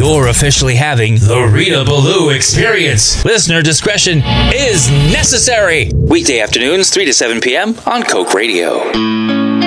you're officially having the Rita Ballou experience. Listener discretion is necessary. Weekday afternoons, 3 to 7 p.m. on Coke Radio.